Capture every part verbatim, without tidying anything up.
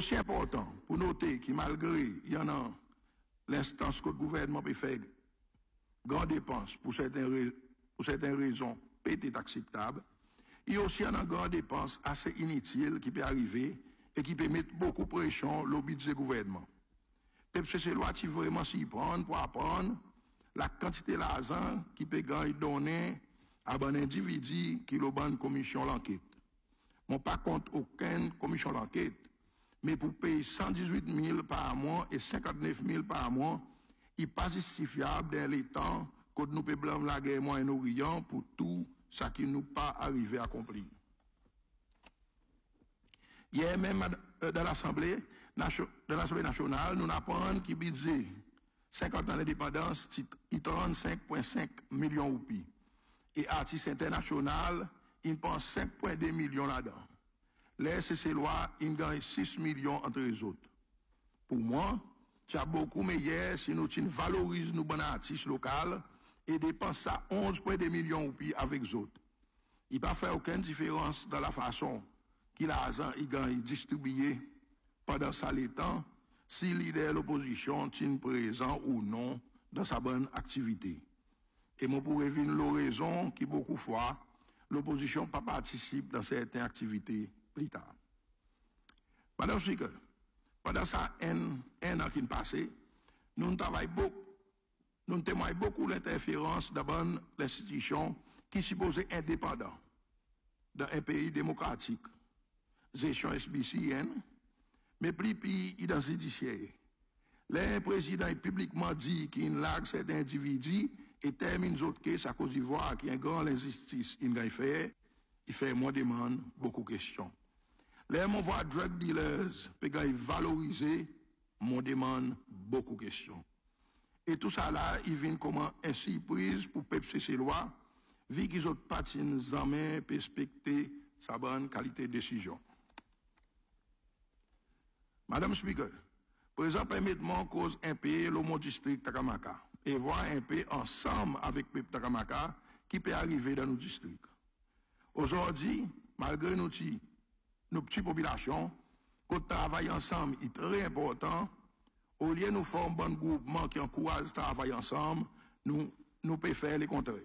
aussi important pour noter que malgré il y en a l'instance que le gouvernement peut faire grandes dépenses pour certaines, pour certaines raisons peut-être acceptables, il y a aussi une grande dépense assez inutile qui peut arriver et qui peut mettre beaucoup de pression au budget du gouvernement. Peut-être que c'est loi qui vraiment s'y prendre pour apprendre la quantité d'argent qui peut donner à un individu qui le bonne commission d'enquête. Mon pas contre aucune commission d'enquête, mais pour payer cent dix-huit mille par mois et cinquante-neuf mille par mois, il n'est pas justifiable dans les temps que nous pouvons blâmer la guerre Moyen-Orient pour tout ce qui nous pas arrivé à accomplir. Hier même dans l'Assemblée nationale, nous apprenons qu'il budget cinquante ans d'indépendance, il trente-cinq virgule cinq millions de roupies. Et artistes international, il pense cinq virgule deux millions là-dedans. Les S C C loi, il gagne six millions entre les autres. Pour moi, c'est beaucoup meilleur si nous valorisons nos bons artistes locaux et dépensons onze virgule deux millions de roupies avec les autres. Il ne fait aucune différence dans la façon qu'il a gagne distribué pendant ça les temps, si l'idée de l'opposition est présent ou non dans sa bonne activité. Et moi, pour éviter l'oraison qui, beaucoup de fois, l'opposition pas participe dans certaines activités plus tard. Madame Speaker, pendant ça, un, un an qui est passé, nous travaillons beaucoup, nous témoignons beaucoup l'interférence dans l'institution qui est supposée indépendante dans un pays démocratique, gestion S B C N, mais plus pays dans le judiciaire. Le président est publiquement dit qu'il largue cet individu et termine les autres cases à Côte d'Ivoire qui est un grand injustice. Il a fait, il fait moins de demandes, beaucoup de questions. Les mon voit drug dealers, peut valoriser, mon demande, beaucoup de questions. Et tout ça là, il vient comme une surprise pour pepser ces lois, vu qu'ils ont patines en main, respecter sa bonne qualité de décision. Madame Speaker, présent permettez-moi cause un pays le mon district Takamaka et voir un pays ensemble avec le Takamaka qui peut arriver dans nos districts. Aujourd'hui, malgré nos petits, nos petites populations, qu'on travaille ensemble est très important. Au lieu de nous former un bon groupement qui encourage le travail ensemble, nous, nous pouvons faire les contraires.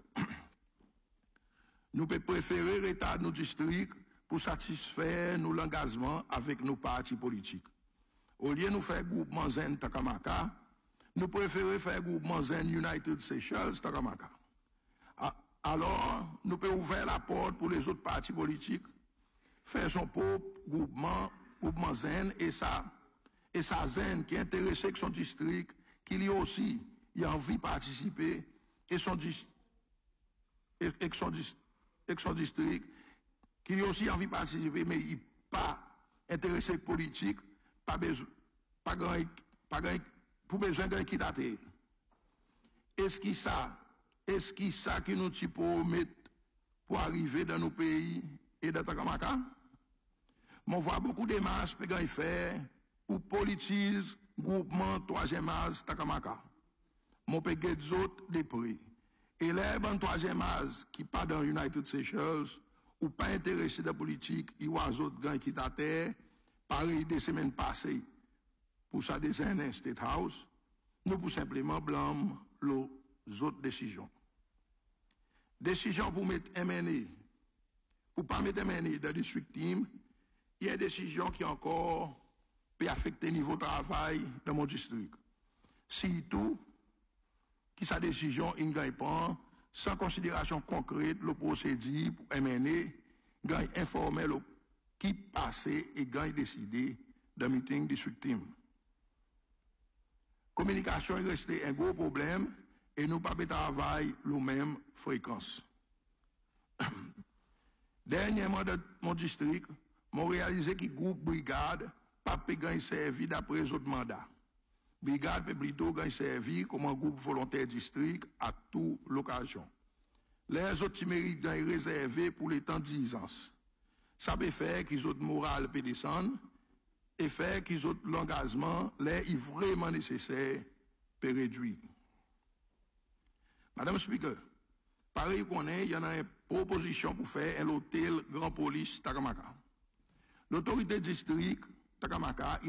Nous pouvons préférer l'état de nos districts pour satisfaire nos engagements avec nos partis politiques. Au lieu de nous faire groupement Zen Takamaka, nous préférons faire groupement Zen United Seychelles Takamaka. Alors, nous pouvons ouvrir la porte pour les autres partis politiques, faire son propre groupement, groupement Zen et ça, et ça Zen qui est intéressé avec son district, qui lui aussi il a envie de participer, et son, et, et son, et son district, qui lui aussi a envie de participer, mais il n'est pas intéressé avec politique, pas besoin, pas grand, pas grand, pour besoin d'un équité. Est-ce que ça, est-ce que ça qui nous pour mettre pour arriver dans nos pays et dans Takamaka? On voit beaucoup de marches pour faire pour politiser groupement troisième âge Takamaka. Mon peut des autres des prix. Et les bon troisième âge qui pas dans United Seychelles ou pas intéressé de la politique, il y a des autres gens qui terre, pareil des semaines passées pour ça des un State House, nous pour simplement blâmer les autres décisions. Décision pour mettre M N A, pour pas mettre M N A dans le district team, il y a des décisions qui encore peut affecter le niveau de travail dans mon district. Surtout, qui sa décision, il gagne pas, sans considération concrète, le procédé pour M N A, gagne informel qui passait et gagne décidé dans le meeting district team. Communication est resté un gros problème et nous pas travailler la même fréquence. Dernièrement, dans mon district, j'ai réalisé que le groupe Brigade pas gagné servi d'après les autres mandats. Brigade peut plutôt gagner servi comme un groupe volontaire district à toute l'occasion. Les autres mérites sont réservés pour les temps d'isance. Ça peut faire qu'ils ont morale peut descendre et faire qu'ils ont l'engagement, là, est vraiment nécessaire pour réduire. Madame Speaker, pareil qu'on est, il y en a une proposition pour faire un hôtel Grand Police Takamaka. L'autorité district Takamaka